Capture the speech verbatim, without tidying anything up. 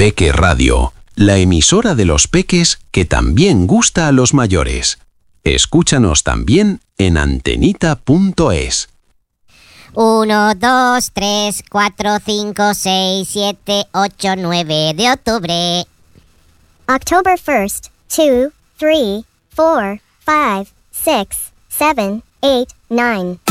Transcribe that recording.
Peque Radio, la emisora de los peques que también gusta a los mayores. Escúchanos también en antenita punto es. uno, dos, tres, cuatro, cinco, seis, siete, ocho, nueve de octubre. October first, two, three, four, five, six, seven, eight, nine.